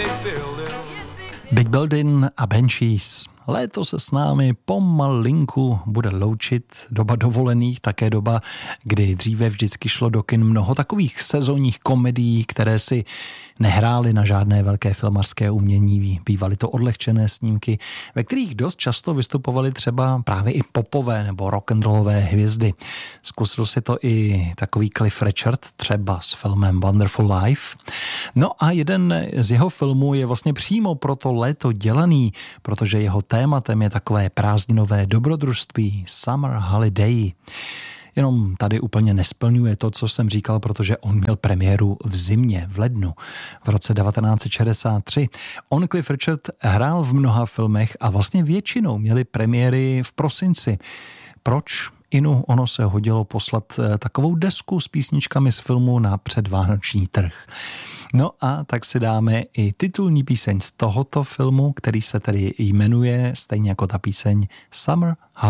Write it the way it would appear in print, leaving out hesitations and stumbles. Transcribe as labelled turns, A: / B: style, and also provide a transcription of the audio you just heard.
A: Big Building a Banshees. Léto se s námi pomalinku bude loučit, doba dovolených, také doba, kdy dříve vždycky šlo do kin mnoho takových sezónních komedií, které si nehrály na žádné velké filmařské umění. Bývaly to odlehčené snímky, ve kterých dost často vystupovaly třeba právě i popové nebo rock'n'rollové hvězdy. Zkusil si to i takový Cliff Richard, třeba s filmem Wonderful Life. No a jeden z jeho filmů je vlastně přímo pro to léto dělaný, protože jeho tématem je takové prázdninové dobrodružství, Summer Holiday. Jenom tady úplně nesplňuje to, co jsem říkal, protože on měl premiéru v zimě, v lednu, v roce 1963. On, Cliff Richard, hrál v mnoha filmech a vlastně většinou měli premiéry v prosinci. Proč? Ono se hodilo poslat takovou desku s písničkami z filmu na předvánoční trh. No a tak si dáme i titulní píseň z tohoto filmu, který se tedy jmenuje stejně jako ta píseň Summer Holiday.